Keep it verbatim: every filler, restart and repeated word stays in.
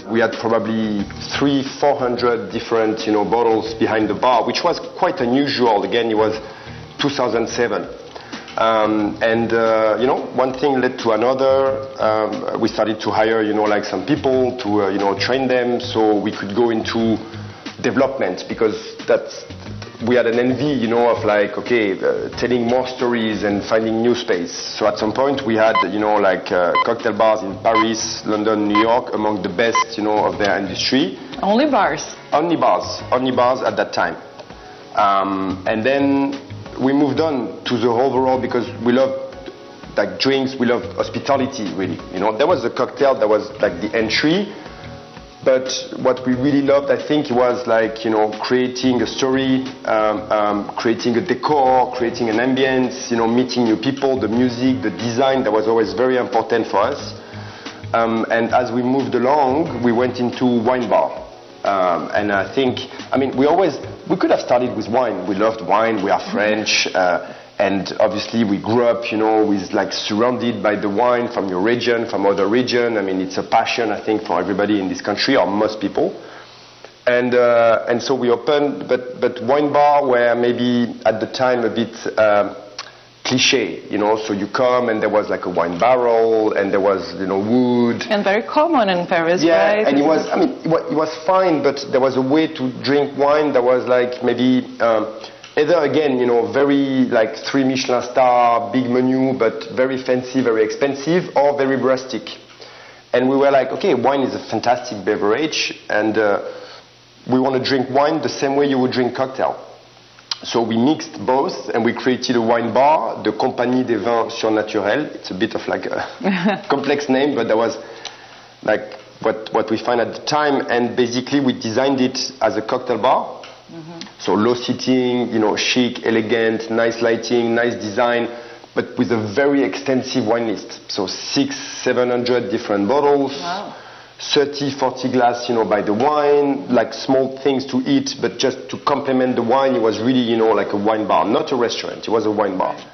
We had probably three, four hundred different, you know, bottles behind the bar, which was quite unusual. Again, it was two thousand seven. Um, and, uh, you know, one thing led to another. Um, we started to hire, you know, like some people to, uh, you know, train them so we could go into development, because that's, we had an envy, you know, of like, okay, uh, telling more stories and finding new space. So at some point we had, you know, like uh, cocktail bars in Paris, London, New York, among the best, you know, of their industry. Only bars? Only bars, only bars at that time. Um, and then we moved on to the overall, because we love like drinks, we love hospitality, really. You know, there was a cocktail that was like the entry, but what we really loved, I think, was like, you know, creating a story, um, um, creating a decor, creating an ambience, you know, meeting new people, the music, the design, that was always very important for us. Um, and as we moved along, we went into wine bar. Um, and I think, I mean, we always, we could have started with wine. We loved wine, we are French, uh, and obviously we grew up, you know, with like surrounded by the wine from your region, from other region. I mean, it's a passion, I think, for everybody in this country, or most people. And uh, and so we opened, but but wine bar were maybe at the time a bit uh, cliche, you know. So you come and there was like a wine barrel and there was, you know, wood. And very common in Paris, yeah, right? and it was, I mean, it was, it was fine, but there was a way to drink wine that was like maybe. Um, Either, again, you know, very like three Michelin star, big menu, but very fancy, very expensive, or very rustic. And we were like, okay, wine is a fantastic beverage, and uh, we want to drink wine the same way you would drink cocktail. So we mixed both, and we created a wine bar, the Compagnie des Vins Surnaturels. It's a bit of like a complex name, but that was like what, what we find at the time, and basically we designed it as a cocktail bar. Mm-hmm. So low seating, you know, chic, elegant, nice lighting, nice design, but with a very extensive wine list. So six, seven hundred different bottles, wow. thirty, forty glass, you know, by the wine, like small things to eat, but just to complement the wine, it was really, you know, like a wine bar, not a restaurant, it was a wine bar.